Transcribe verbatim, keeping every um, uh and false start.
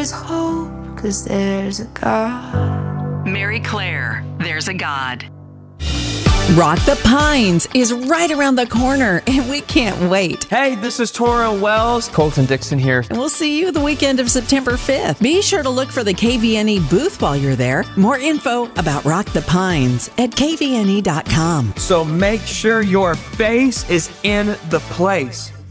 There's hope, 'cause there's a God. Mary Claire, There's a God. Rock the Pines is right around the corner, and we can't wait. Hey, this is Tora Wells. Colton Dixon here. And we'll see you the weekend of September fifth. Be sure to look for the K V N E booth while you're there. More info about Rock the Pines at K V N E dot com. So make sure your face is in the place.